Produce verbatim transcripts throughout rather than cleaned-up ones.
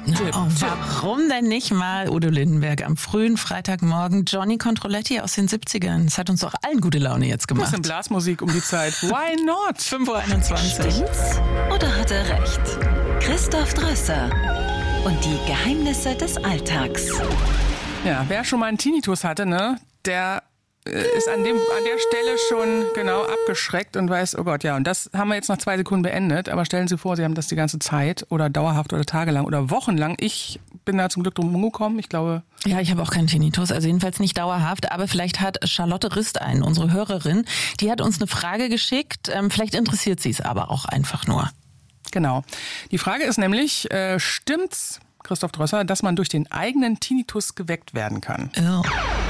Oh, warum denn nicht mal, Udo Lindenberg, am frühen Freitagmorgen Johnny Controletti aus den siebzigern? Das hat uns doch allen gute Laune jetzt gemacht. Bisschen Blasmusik um die Zeit. Why not? fünf Uhr einundzwanzig. Stimmt's oder hat er recht? Christoph Drösser und die Geheimnisse des Alltags. Ja, wer schon mal einen Tinnitus hatte, ne, der ist an dem an der Stelle schon genau abgeschreckt und weiß, oh Gott, ja, und das haben wir jetzt nach zwei Sekunden beendet. Aber stellen Sie vor, Sie haben das die ganze Zeit oder dauerhaft oder tagelang oder wochenlang. Ich bin da zum Glück drum gekommen. Ich glaube... Ja, ich habe auch keinen Tinnitus, also jedenfalls nicht dauerhaft. Aber vielleicht hat Charlotte Rist einen, unsere Hörerin, die hat uns eine Frage geschickt. Ähm, vielleicht interessiert sie es aber auch einfach nur. Genau. Die Frage ist nämlich, äh, stimmt's, Christoph Drösser, dass man durch den eigenen Tinnitus geweckt werden kann? Oh.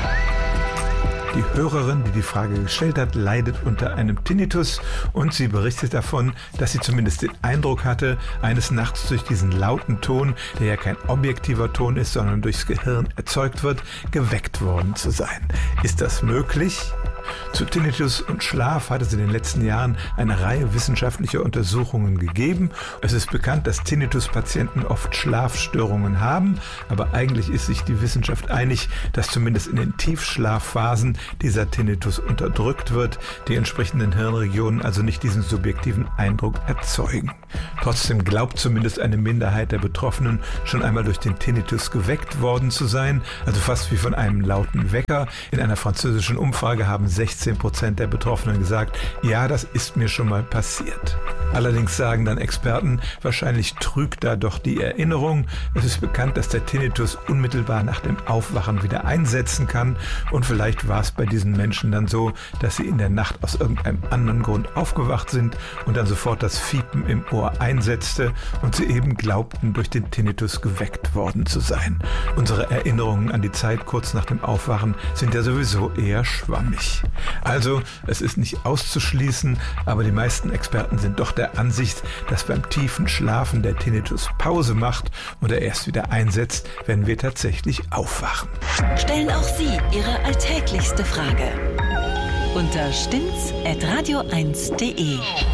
Die Hörerin, die die Frage gestellt hat, leidet unter einem Tinnitus und sie berichtet davon, dass sie zumindest den Eindruck hatte, eines Nachts durch diesen lauten Ton, der ja kein objektiver Ton ist, sondern durchs Gehirn erzeugt wird, geweckt worden zu sein. Ist das möglich? Zu Tinnitus und Schlaf hat es in den letzten Jahren eine Reihe wissenschaftlicher Untersuchungen gegeben. Es ist bekannt, dass Tinnitus-Patienten oft Schlafstörungen haben, aber eigentlich ist sich die Wissenschaft einig, dass zumindest in den Tiefschlafphasen dieser Tinnitus unterdrückt wird, die entsprechenden Hirnregionen also nicht diesen subjektiven Eindruck erzeugen. Trotzdem glaubt zumindest eine Minderheit der Betroffenen, schon einmal durch den Tinnitus geweckt worden zu sein, also fast wie von einem lauten Wecker. In einer französischen Umfrage haben sechzehn Prozent der Betroffenen gesagt, ja, das ist mir schon mal passiert. Allerdings sagen dann Experten, wahrscheinlich trügt da doch die Erinnerung. Es ist bekannt, dass der Tinnitus unmittelbar nach dem Aufwachen wieder einsetzen kann und vielleicht war es bei diesen Menschen dann so, dass sie in der Nacht aus irgendeinem anderen Grund aufgewacht sind und dann sofort das Fiepen im Ohr einsetzte und sie eben glaubten, durch den Tinnitus geweckt worden zu sein. Unsere Erinnerungen an die Zeit kurz nach dem Aufwachen sind ja sowieso eher schwammig. Also, es ist nicht auszuschließen, aber die meisten Experten sind doch der Ansicht, dass beim tiefen Schlafen der Tinnitus Pause macht und er erst wieder einsetzt, wenn wir tatsächlich aufwachen. Stellen auch Sie Ihre alltäglichste Frage unter stimmt's at radio eins punkt de.